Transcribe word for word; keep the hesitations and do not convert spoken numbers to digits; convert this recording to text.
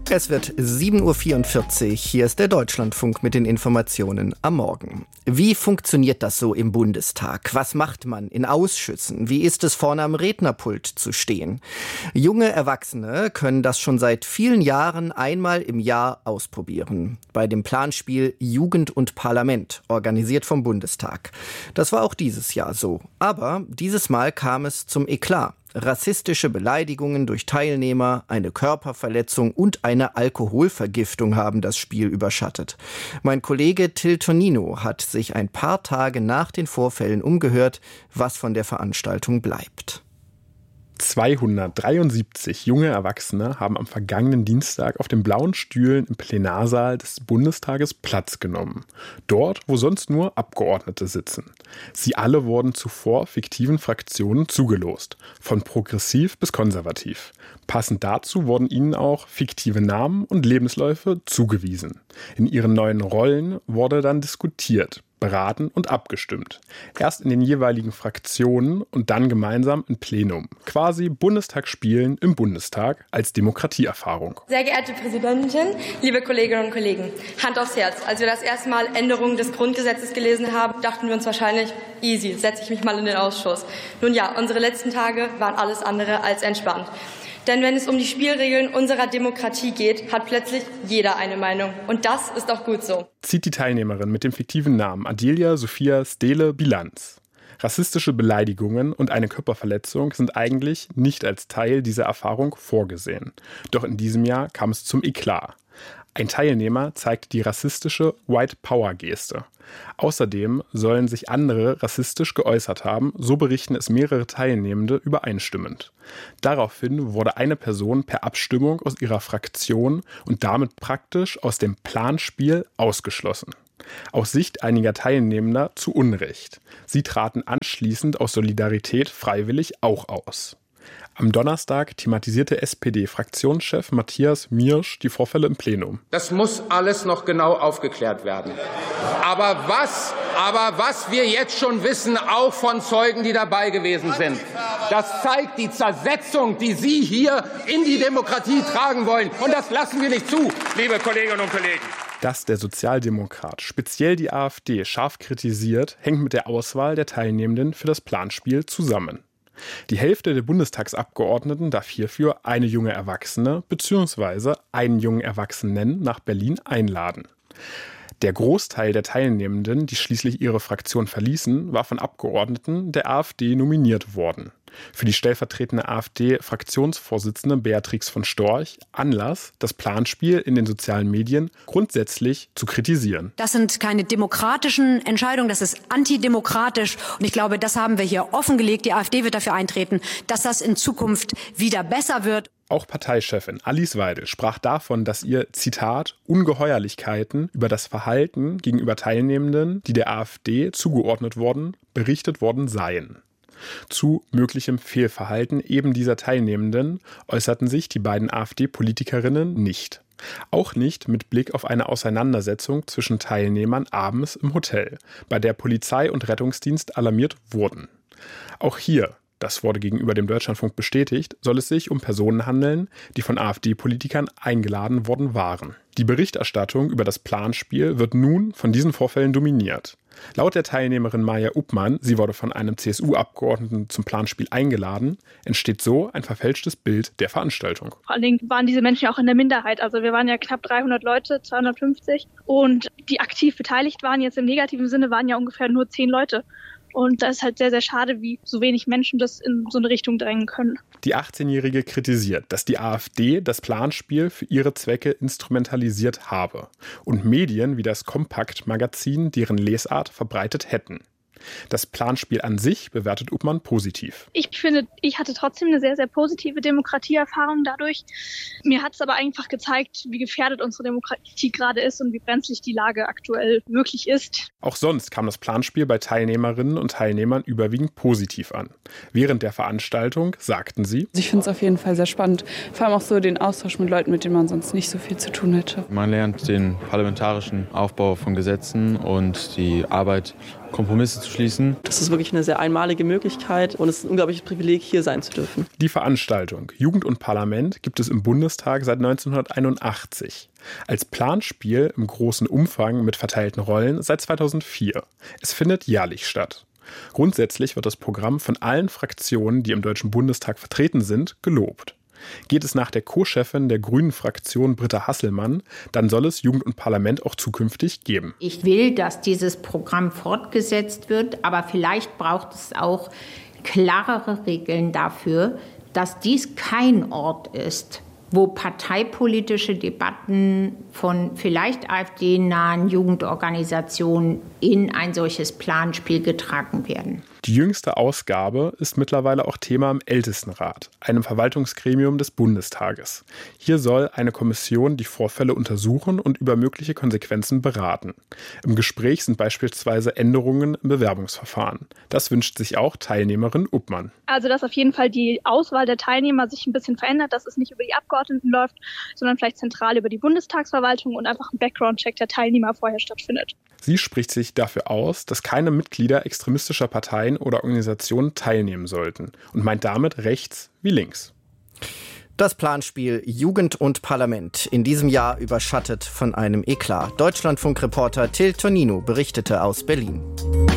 Es wird sieben Uhr vierundvierzig. Hier ist der Deutschlandfunk mit den Informationen am Morgen. Wie funktioniert das so im Bundestag? Was macht man in Ausschüssen? Wie ist es, vorne am Rednerpult zu stehen? Junge Erwachsene können das schon seit vielen Jahren einmal im Jahr ausprobieren. Bei dem Planspiel Jugend und Parlament, organisiert vom Bundestag. Das war auch dieses Jahr so. Aber dieses Mal kam es zum Eklat. Rassistische Beleidigungen durch Teilnehmer, eine Körperverletzung und eine Alkoholvergiftung haben das Spiel überschattet. Mein Kollege Till Tonino hat sich ein paar Tage nach den Vorfällen umgehört, was von der Veranstaltung bleibt. zweihundertdreiundsiebzig junge Erwachsene haben am vergangenen Dienstag auf den blauen Stühlen im Plenarsaal des Bundestages Platz genommen. Dort, wo sonst nur Abgeordnete sitzen. Sie alle wurden zuvor fiktiven Fraktionen zugelost, von progressiv bis konservativ. Passend dazu wurden ihnen auch fiktive Namen und Lebensläufe zugewiesen. In ihren neuen Rollen wurde dann diskutiert, beraten und abgestimmt. Erst in den jeweiligen Fraktionen und dann gemeinsam im Plenum. Quasi Bundestag spielen im Bundestag als Demokratieerfahrung. Sehr geehrte Präsidentin, liebe Kolleginnen und Kollegen, Hand aufs Herz. Als wir das erste Mal Änderungen des Grundgesetzes gelesen haben, dachten wir uns wahrscheinlich, easy, setze ich mich mal in den Ausschuss. Nun ja, unsere letzten Tage waren alles andere als entspannt. Denn wenn es um die Spielregeln unserer Demokratie geht, hat plötzlich jeder eine Meinung. Und das ist auch gut so. Zieht die Teilnehmerin mit dem fiktiven Namen Adelia Sophia Stele Bilanz. Rassistische Beleidigungen und eine Körperverletzung sind eigentlich nicht als Teil dieser Erfahrung vorgesehen. Doch in diesem Jahr kam es zum Eklat. Ein Teilnehmer zeigte die rassistische White-Power-Geste. Außerdem sollen sich andere rassistisch geäußert haben, so berichten es mehrere Teilnehmende übereinstimmend. Daraufhin wurde eine Person per Abstimmung aus ihrer Fraktion und damit praktisch aus dem Planspiel ausgeschlossen. Aus Sicht einiger Teilnehmender zu Unrecht. Sie traten anschließend aus Solidarität freiwillig auch aus. Am Donnerstag thematisierte S P D-Fraktionschef Matthias Miersch die Vorfälle im Plenum. Das muss alles noch genau aufgeklärt werden. Aber was, aber was wir jetzt schon wissen, auch von Zeugen, die dabei gewesen sind, das zeigt die Zersetzung, die Sie hier in die Demokratie tragen wollen. Und das lassen wir nicht zu, liebe Kolleginnen und Kollegen. Dass der Sozialdemokrat speziell die AfD scharf kritisiert, hängt mit der Auswahl der Teilnehmenden für das Planspiel zusammen. Die Hälfte der Bundestagsabgeordneten darf hierfür eine junge Erwachsene bzw. einen jungen Erwachsenen nach Berlin einladen. Der Großteil der Teilnehmenden, die schließlich ihre Fraktion verließen, war von Abgeordneten der AfD nominiert worden. Für die stellvertretende AfD-Fraktionsvorsitzende Beatrix von Storch Anlass, das Planspiel in den sozialen Medien grundsätzlich zu kritisieren. Das sind keine demokratischen Entscheidungen, das ist antidemokratisch. Und ich glaube, das haben wir hier offengelegt. Die AfD wird dafür eintreten, dass das in Zukunft wieder besser wird. Auch Parteichefin Alice Weidel sprach davon, dass ihr, Zitat, Ungeheuerlichkeiten über das Verhalten gegenüber Teilnehmenden, die der AfD zugeordnet wurden, berichtet worden seien. Zu möglichem Fehlverhalten eben dieser Teilnehmenden äußerten sich die beiden AfD-Politikerinnen nicht. Auch nicht mit Blick auf eine Auseinandersetzung zwischen Teilnehmern abends im Hotel, bei der Polizei und Rettungsdienst alarmiert wurden. Auch hier, das wurde gegenüber dem Deutschlandfunk bestätigt, soll es sich um Personen handeln, die von AfD-Politikern eingeladen worden waren. Die Berichterstattung über das Planspiel wird nun von diesen Vorfällen dominiert. Laut der Teilnehmerin Maja Uppmann, sie wurde von einem C S U-Abgeordneten zum Planspiel eingeladen, entsteht so ein verfälschtes Bild der Veranstaltung. Vor allen Dingen waren diese Menschen ja auch in der Minderheit. Also wir waren ja knapp dreihundert Leute, zweihundertfünfzig. Und die aktiv beteiligt waren, jetzt im negativen Sinne, waren ja ungefähr nur zehn Leute. Und das ist halt sehr, sehr schade, wie so wenig Menschen das in so eine Richtung drängen können. Die achtzehnjährige kritisiert, dass die AfD das Planspiel für ihre Zwecke instrumentalisiert habe und Medien wie das Kompakt-Magazin deren Lesart verbreitet hätten. Das Planspiel an sich bewertet Uppmann positiv. Ich finde, ich hatte trotzdem eine sehr, sehr positive Demokratieerfahrung dadurch. Mir hat es aber einfach gezeigt, wie gefährdet unsere Demokratie gerade ist und wie brenzlig die Lage aktuell wirklich ist. Auch sonst kam das Planspiel bei Teilnehmerinnen und Teilnehmern überwiegend positiv an. Während der Veranstaltung sagten sie: Ich finde es auf jeden Fall sehr spannend. Vor allem auch so den Austausch mit Leuten, mit denen man sonst nicht so viel zu tun hätte. Man lernt den parlamentarischen Aufbau von Gesetzen und die Arbeit Kompromisse zu schließen. Das ist wirklich eine sehr einmalige Möglichkeit und es ist ein unglaubliches Privileg, hier sein zu dürfen. Die Veranstaltung Jugend und Parlament gibt es im Bundestag seit neunzehnhunderteinundachtzig. Als Planspiel im großen Umfang mit verteilten Rollen seit zweitausendvier. Es findet jährlich statt. Grundsätzlich wird das Programm von allen Fraktionen, die im Deutschen Bundestag vertreten sind, gelobt. Geht es nach der Co-Chefin der Grünen-Fraktion Britta Hasselmann, dann soll es Jugend und Parlament auch zukünftig geben. Ich will, dass dieses Programm fortgesetzt wird, aber vielleicht braucht es auch klarere Regeln dafür, dass dies kein Ort ist, wo parteipolitische Debatten von vielleicht AfD-nahen Jugendorganisationen in ein solches Planspiel getragen werden. Die jüngste Ausgabe ist mittlerweile auch Thema im Ältestenrat, einem Verwaltungsgremium des Bundestages. Hier soll eine Kommission die Vorfälle untersuchen und über mögliche Konsequenzen beraten. Im Gespräch sind beispielsweise Änderungen im Bewerbungsverfahren. Das wünscht sich auch Teilnehmerin Uppmann. Also, dass auf jeden Fall die Auswahl der Teilnehmer sich ein bisschen verändert, dass es nicht über die Abgeordneten läuft, sondern vielleicht zentral über die Bundestagsverwaltung und einfach ein Background-Check der Teilnehmer vorher stattfindet. Sie spricht sich dafür aus, dass keine Mitglieder extremistischer Parteien oder Organisationen teilnehmen sollten und meint damit rechts wie links. Das Planspiel Jugend und Parlament, in diesem Jahr überschattet von einem Eklat. Deutschlandfunk-Reporter Till Tonino berichtete aus Berlin.